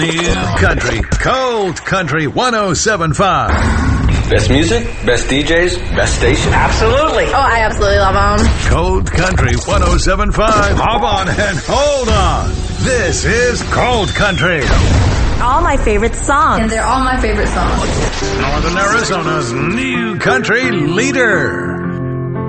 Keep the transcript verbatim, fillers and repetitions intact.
New Country, Cold Country one oh seven point five. Best music, best D Js, best station. Absolutely. Oh, I absolutely love them. Cold Country one oh seven point five. Hop on and hold on. This is Cold Country. All my favorite songs. And they're all my favorite songs. Northern Arizona's new country leader.